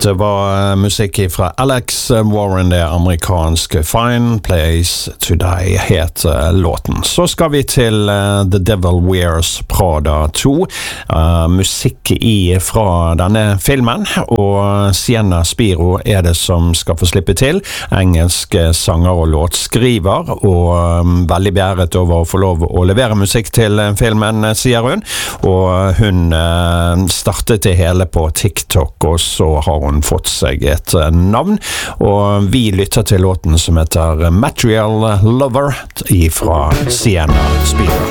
Det var musikk fra Alex Warren, det amerikanske Fine Place to Die heter låten. Så skal vi til The Devil Wears Prada 2. Musikk fra denne filmen, og Sienna Spiro er det som skal få slippe til. Engelsk sanger og låtskriver, og veldig beæret over å få lov å levere musikk til filmen, sier hun. Og hun startet det hele på TikTok, og så har hun fått seg et navn, og vi lytter til låten som heter Material Lover fra Sienna Spiro.